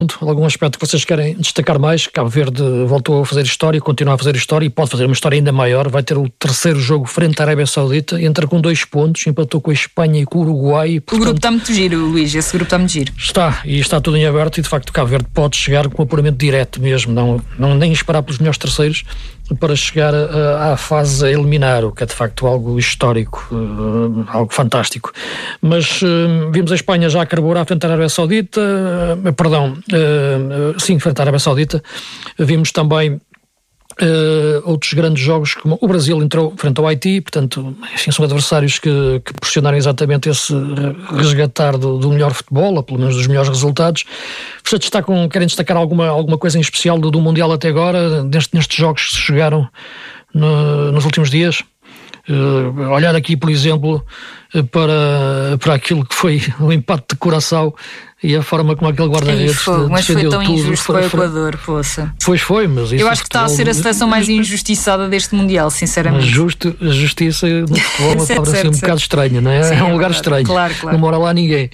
Algum aspecto que vocês querem destacar mais? Cabo Verde voltou a fazer história, continua a fazer história e pode fazer uma história ainda maior. Vai ter o terceiro jogo frente à Arábia Saudita, entra com 2 pontos, empatou com a Espanha e com o Uruguai. Portanto, o grupo está muito giro, Luís, esse grupo está muito giro. Está tudo em aberto e de facto o Cabo Verde pode chegar com um apuramento direto mesmo, não nem esperar pelos melhores terceiros para chegar à fase a eliminar, o que é de facto algo histórico, algo fantástico. Mas vimos a Espanha já carburar frente à Arábia Saudita, frente à Arábia Saudita. Vimos também outros grandes jogos, como o Brasil entrou frente ao Haiti, portanto, enfim, são adversários que proporcionaram exatamente esse resgatar do melhor futebol, ou pelo menos dos melhores resultados. Vocês querem destacar alguma coisa em especial do Mundial até agora, nestes jogos que se jogaram nos últimos dias? Olhar aqui, por exemplo, para aquilo que foi o empate de Curaçao e a forma como aquele guarda-redes mas foi tão tudo. Injusto para o Equador, poça. Foi, mas isso. Eu acho que está a ser a seleção mais injustiçada deste Mundial, sinceramente. A justiça no futebol é uma palavra assim um bocado estranha, não é? Sim, é um lugar estranho. Claro. Não mora lá ninguém.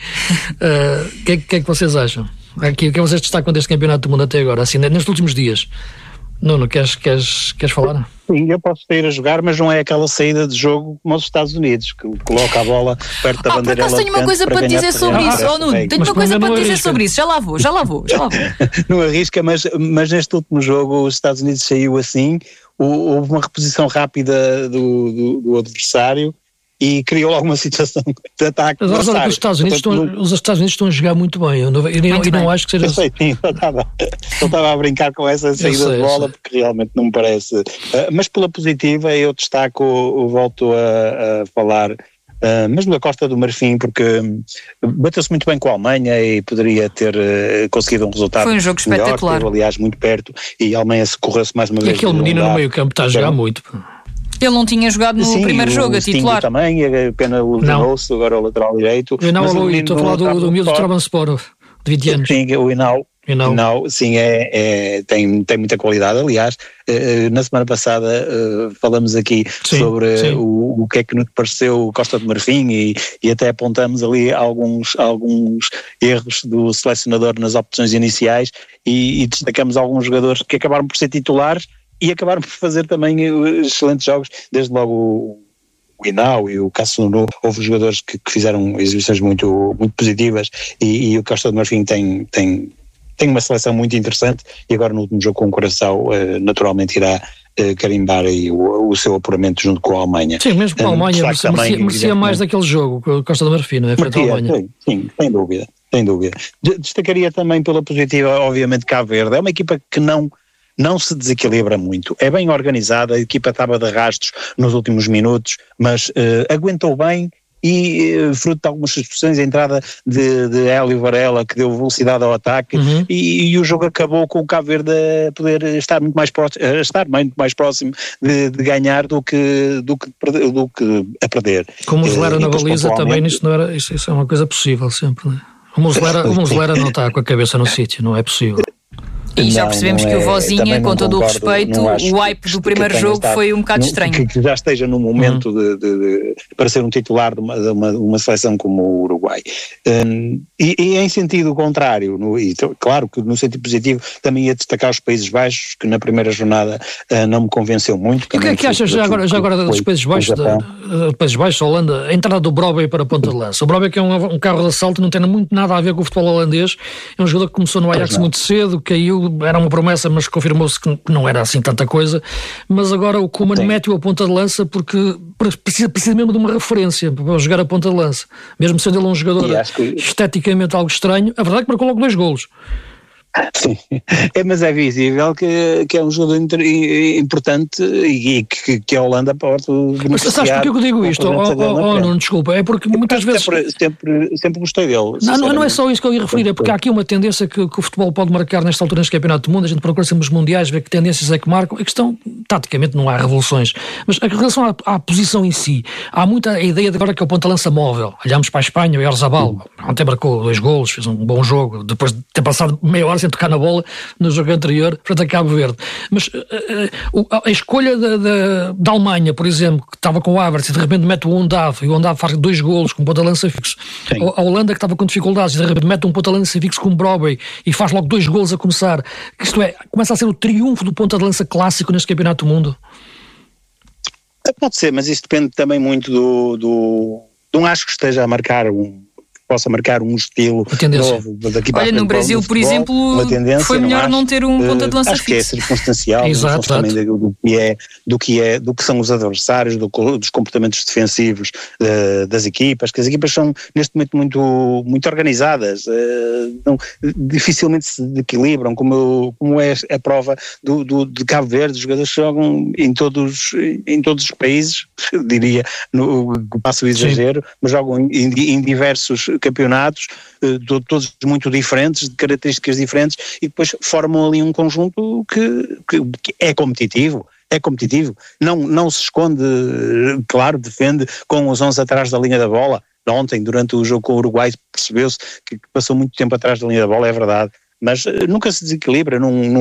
O que é que vocês acham? O que é que vocês destacam deste campeonato do mundo até agora, assim, nestes últimos dias? Nuno, queres falar? Sim, eu posso sair a jogar, mas não é aquela saída de jogo como os Estados Unidos, que coloca a bola perto da bandeira. Por acaso tenho uma coisa para te dizer sobre isso. Nuno, tenho uma coisa para te dizer sobre isso. Já lá vou. Não arrisca, mas neste último jogo os Estados Unidos saiu assim, houve uma reposição rápida do adversário e criou logo uma situação de ataque. Mas os Estados Unidos estão a jogar muito bem. Eu não acho que seja. Eu sei, sim, eu estava a brincar com essa saída de bola porque realmente não me parece. Mas pela positiva eu destaco, volto a falar mesmo da Costa do Marfim, porque bateu-se muito bem com a Alemanha e poderia ter conseguido um resultado. Foi um jogo melhor, espetacular. Esteve, aliás, muito perto e a Alemanha se correu-se mais uma vez. E aquele menino no meio campo está a jogar muito. Ele não tinha jogado no primeiro jogo a titular. Também, a pena lesionou-se, agora o lateral direito. Estou a falar do miúdo do Trabzonspor, de 20 anos. Sim, o Hinau. Sim, tem muita qualidade. Aliás, na semana passada falamos aqui sobre o que é que nos pareceu Costa do Marfim e até apontamos ali alguns erros do selecionador nas opções iniciais e destacamos alguns jogadores que acabaram por ser titulares e acabaram por fazer também excelentes jogos, desde logo o Hinau e o Cassunu. Houve jogadores que fizeram exibições muito, muito positivas e o Costa do Marfim tem uma seleção muito interessante e agora no último jogo com o Curaçao naturalmente irá carimbar aí o seu apuramento junto com a Alemanha. Sim, mesmo com a Alemanha merecia mais daquele jogo com o Costa do Marfim, não é? Frente à Alemanha. Sim, sem dúvida. Destacaria também pela positiva, obviamente, Cabo Verde. É uma equipa que não se desequilibra muito, é bem organizada, a equipa estava de arrastos nos últimos minutos, mas aguentou bem e fruto de algumas expressões, a entrada de Hélio Varela que deu velocidade ao ataque e o jogo acabou com o Cabo Verde a poder estar muito mais próximo de ganhar do que a perder. Como o Muslera na baliza também, isso é uma coisa possível sempre, não é? O Muslera não está com a cabeça no sítio, não é possível. E já percebemos que o Vozinha, com todo o respeito, o hype do primeiro jogo foi um bocado estranho. Que já esteja no momento para ser um titular de uma seleção como o Uruguai. E em sentido contrário, claro que no sentido positivo, também ia destacar os Países Baixos, que na primeira jornada não me convenceu muito. O que é que achas já agora dos Países Baixos, Países Baixos, Holanda, a entrada do Brobbey para a ponta de lança? O Brobbey, que é um carro de assalto, não tem muito nada a ver com o futebol holandês, é um jogador que começou no Ajax muito cedo, caiu, era uma promessa, mas confirmou-se que não era assim tanta coisa, mas agora o Koeman mete-o a ponta de lança porque precisa mesmo de uma referência para jogar a ponta de lança, mesmo sendo ele um jogador esteticamente algo estranho. A verdade é que marcou logo 2 golos. Sim, mas é visível que é um jogador importante e que a Holanda pode beneficiar. Mas sabes porque eu digo isto? Não, desculpa, é porque muitas vezes... Sempre gostei dele. Não é só isso que eu ia referir, é porque há aqui uma tendência que o futebol pode marcar nesta altura neste campeonato do mundo, a gente procura sempre os mundiais, ver que tendências é que marcam, a questão, taticamente não há revoluções, mas em relação à posição em si, há muita a ideia de agora que é o ponta-lança móvel. Olhamos para a Espanha, o Oyarzabal, ontem marcou 2 golos, fez um bom jogo, depois de ter passado meia hora sem sem tocar na bola no jogo anterior frente a Cabo Verde. Mas a escolha da Alemanha, por exemplo, que estava com o Havertz e de repente mete o Ondave, e o Ondave faz 2 golos com ponta-lança fixo. A Holanda, que estava com dificuldades, e de repente mete um ponta-lança fixo com o Brobbey e faz logo 2 golos a começar. Isto é, começa a ser o triunfo do ponta-lança clássico neste campeonato do mundo. Pode ser, mas isso depende também muito não acho que esteja a marcar possa marcar um estilo novo daqui para a frente. Olha, no Brasil, por exemplo, foi melhor não ter um ponta de lança fixo. Acho que é circunstancial, exato, também do que são os adversários, dos comportamentos defensivos das equipas, que as equipas são neste momento muito organizadas, dificilmente se equilibram, como é a prova de Cabo Verde. Os jogadores jogam em todos os países, diria, passo o exagero, mas jogam em diversos campeonatos, todos muito diferentes, de características diferentes, e depois formam ali um conjunto que é competitivo. Não se esconde, claro, defende com os 11 atrás da linha da bola. Ontem, durante o jogo com o Uruguai, percebeu-se que passou muito tempo atrás da linha da bola, é verdade, mas nunca se desequilibra,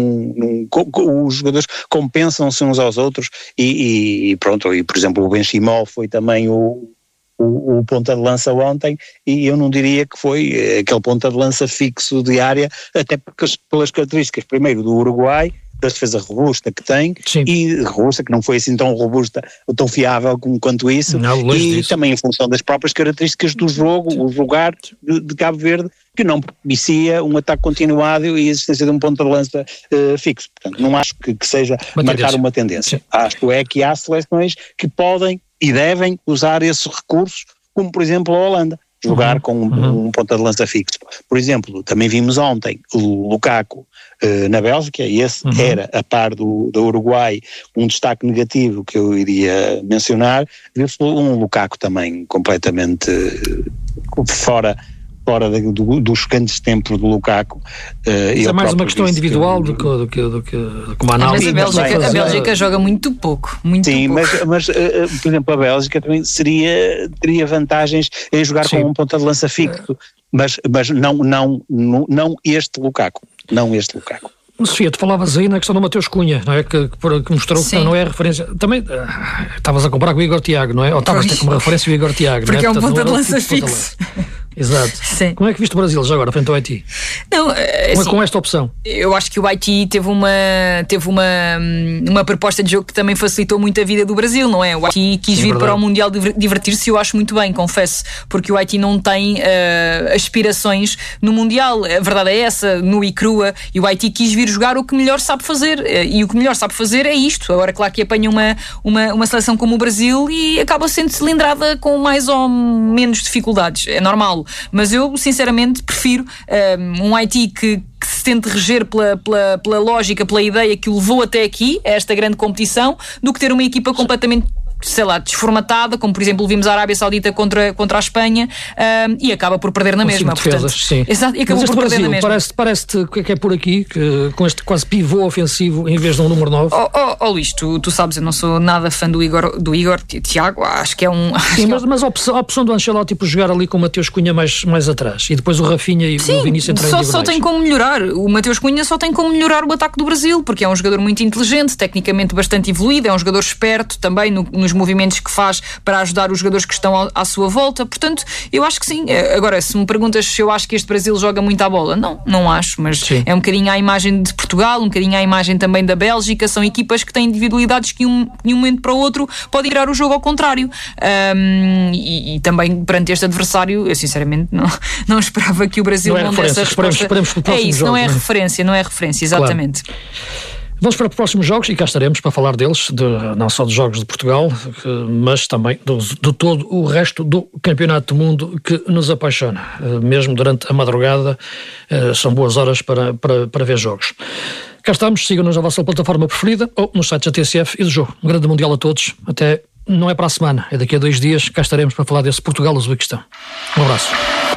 os jogadores compensam-se uns aos outros e pronto, e por exemplo o Benchimol foi também o ponta de lança ontem, e eu não diria que foi aquele ponta de lança fixo de área, até pelas características, primeiro do Uruguai, da defesa robusta que tem, sim, e robusta, que não foi assim tão robusta, tão fiável quanto isso, e também em função das próprias características do jogo, sim, o jogar de Cabo Verde, que não propicia um ataque continuado e a existência de um ponta de lança fixo. Portanto, não acho que seja marcar uma tendência. Sim. Acho que há seleções que podem e devem usar esses recursos, como por exemplo a Holanda, jogar com um ponta de lança fixo. Por exemplo, também vimos ontem o Lukaku na Bélgica, e esse era, a par do Uruguai, um destaque negativo que eu iria mencionar. Viu-se um Lukaku também completamente fora dos grandes tempos do Lukaku. Isso é mais uma questão individual do que uma análise. Mas a Bélgica joga muito pouco. Sim, pouco. Mas por exemplo, a Bélgica também teria vantagens em jogar, sim, com um ponta de lança fixo, mas não este Lukaku. Sofia, tu falavas aí na questão do Mateus Cunha, não é? Que mostrou, sim, que não é referência. Também estavas a comparar com o Igor Thiago, não é? Ou estavas a ter como referência o Igor Thiago, porque não é? Porque é um ponta de lança fixo. Exato. Sim. Como é que viste o Brasil já agora, frente ao Haiti? Não, assim, com esta opção? Eu acho que o Haiti teve uma proposta de jogo que também facilitou muito a vida do Brasil, não é? O Haiti quis vir para o Mundial divertir-se, eu acho muito bem, confesso, porque o Haiti não tem aspirações no Mundial, a verdade é essa, nua e crua, e o Haiti quis vir jogar o que melhor sabe fazer, e o que melhor sabe fazer é isto. Agora, claro que apanha uma seleção como o Brasil e acaba sendo cilindrada com mais ou menos dificuldades, é normal. Mas eu, sinceramente, prefiro um Haiti que se tente reger pela lógica, pela ideia que o levou até aqui, a esta grande competição, do que ter uma equipa completamente, sei lá, desformatada, como por exemplo vimos a Arábia Saudita contra a Espanha, e acaba por perder na mesma. Defesas, portanto, sim. Exato, e acabou por perder na mesma. Parece-te que é por aqui, que, com este quase pivô ofensivo em vez de um número 9? Luís, tu sabes, eu não sou nada fã do Igor Thiago, acho que é um... Sim, mas a opção do Ancelotti por jogar ali com o Mateus Cunha mais atrás, e depois o Rafinha e o Vinícius entrarem só tem como melhorar. O Mateus Cunha só tem como melhorar o ataque do Brasil, porque é um jogador muito inteligente, tecnicamente bastante evoluído, é um jogador esperto também nos movimentos que faz para ajudar os jogadores que estão à sua volta. Portanto, eu acho que sim. Agora, se me perguntas se eu acho que este Brasil joga muito à bola, não acho, mas sim, é um bocadinho à imagem de Portugal, um bocadinho à imagem também da Bélgica. São equipas que têm individualidades que de um momento para o outro podem virar o jogo ao contrário, e também perante este adversário eu sinceramente não esperava que o Brasil não desse a resposta. Esperemos é isso, jogo, não é referência, exatamente. Claro. Vamos para os próximos jogos e cá estaremos para falar deles, não só dos jogos de Portugal, mas também de todo o resto do Campeonato do Mundo que nos apaixona. Mesmo durante a madrugada, são boas horas para ver jogos. Cá estamos, sigam-nos na vossa plataforma preferida ou nos sites da TSF e do jogo. Um grande Mundial a todos. Até, não é para a semana, é daqui a 2 dias, cá estaremos para falar desse Portugal-Uzbequistão. Um abraço.